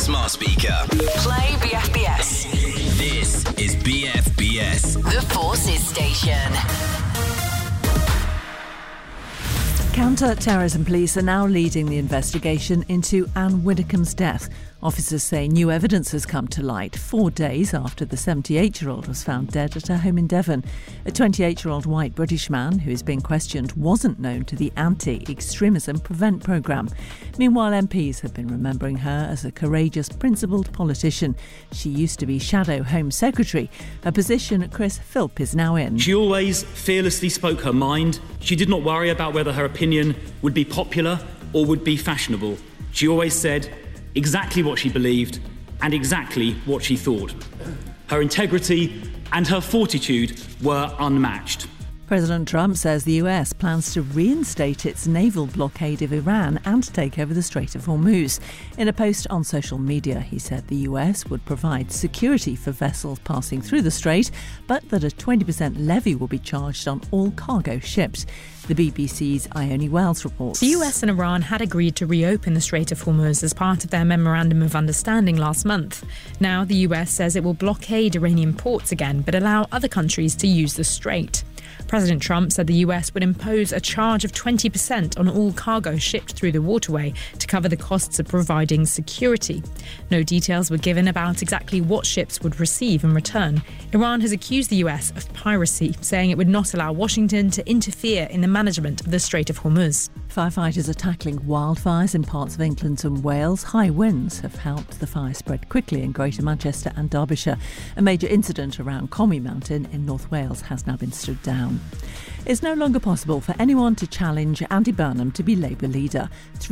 smart speaker. Play BFBS. This is BFBS. The Forces Station. Counter-terrorism police are now leading the investigation into Anne Widdecombe's death. Officers say new evidence has come to light 4 days after the 78-year-old was found dead at her home in Devon. A 28-year-old white British man who is being questioned wasn't known to the Anti-Extremism Prevent programme. Meanwhile, MPs have been remembering her as a courageous, principled politician. She used to be Shadow Home Secretary, a position Chris Philp is now in. She always fearlessly spoke her mind. She did not worry about whether her opinion would be popular or would be fashionable. She always said exactly what she believed and exactly what she thought. Her integrity and her fortitude were unmatched. President Trump says the US plans to reinstate its naval blockade of Iran and take over the Strait of Hormuz. In a post on social media, he said the US would provide security for vessels passing through the strait, but that a 20% levy will be charged on all cargo ships. The BBC's Ione Wells reports. The US and Iran had agreed to reopen the Strait of Hormuz as part of their Memorandum of Understanding last month. Now the US says it will blockade Iranian ports again, but allow other countries to use the strait. President Trump said the US would impose a charge of 20% on all cargo shipped through the waterway to cover the costs of providing security. No details were given about exactly what ships would receive in return. Iran has accused the US of piracy, saying it would not allow Washington to interfere in the management of the Strait of Hormuz. Firefighters are tackling wildfires in parts of England and Wales. High winds have helped the fire spread quickly in Greater Manchester and Derbyshire. A major incident around Comey Mountain in North Wales has now been stood down. It's no longer possible for anyone to challenge Andy Burnham to be Labour leader.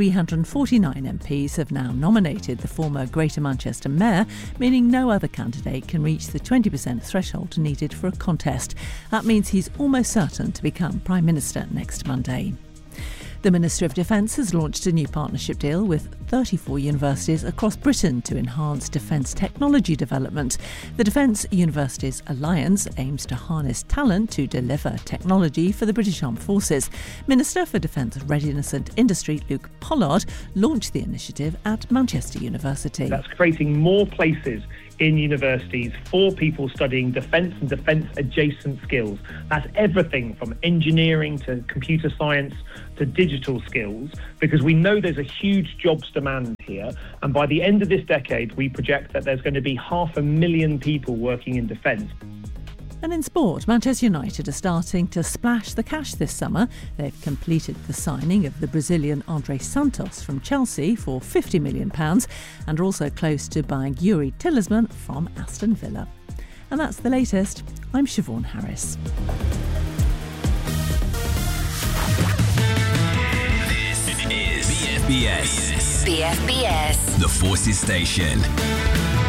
349 MPs have now nominated the former Greater Manchester mayor, meaning no other candidate can reach the 20% threshold needed for a contest. That means he's almost certain to become Prime Minister next Monday. The Ministry of Defence has launched a new partnership deal with 34 universities across Britain to enhance defence technology development. The Defence Universities Alliance aims to harness talent to deliver technology for the British Armed Forces. Minister for Defence Readiness and Industry Luke Pollard launched the initiative at Manchester University. That's creating more places in universities for people studying defence and defence-adjacent skills. That's everything from engineering to computer science to digital skills, because we know there's a huge jobs demand here. And by the end of this decade, we project that there's going to be 500,000 people working in defence. And in sport, Manchester United are starting to splash the cash this summer. They've completed the signing of the Brazilian Andre Santos from Chelsea for £50 million and are also close to buying Yuri Tillesman from Aston Villa. And that's the latest. I'm Siobhan Harris. This is BFBS. BFBS. The Forces Station.